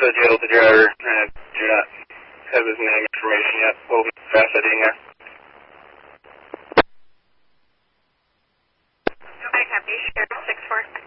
said you held the driver. Do not have his name information yet. We'll be facilitating there. Okay, copy. Sheriff 6-4.